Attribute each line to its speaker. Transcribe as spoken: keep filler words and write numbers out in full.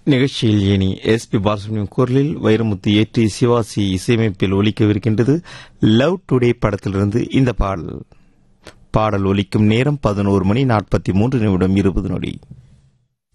Speaker 1: நிகழ்ச்சியில் இனி S B Balasubramaniam குரலில் வைரமுத்து ஏற்றி சிவாசி இசையமைப்பில் ஒலிக்கவிருக்கின்றது லவ் டுடே படத்திலிருந்து இந்த பாடல். பாடல் ஒலிக்கும் நேரம் பதினோரு மணி நாற்பத்தி மூன்று நிமிடம் இருபது நொடி.